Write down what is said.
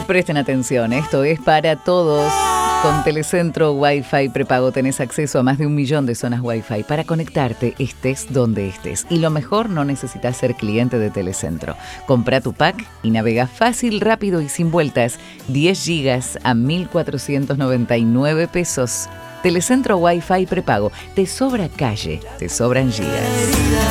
Presten atención, esto es para todos. Con Telecentro Wi-Fi prepago tenés acceso a más de 1 millón de zonas Wi-Fi para conectarte estés donde estés. Y lo mejor, no necesitas ser cliente de Telecentro. Comprá tu pack y navega fácil, rápido y sin vueltas. 10 gigas a 1.499 pesos. Telecentro Wi-Fi prepago. Te sobra calle, te sobran gigas.